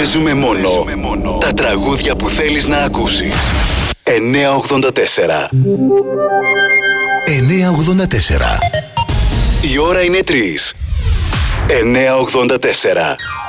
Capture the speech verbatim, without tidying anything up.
Παίζουμε μόνο τα τραγούδια που θέλεις να ακούσεις. εννιακόσια ογδόντα τέσσερα. εννιακόσια ογδόντα τέσσερα. Η ώρα είναι τρεις. εννιακόσια ογδόντα τέσσερα.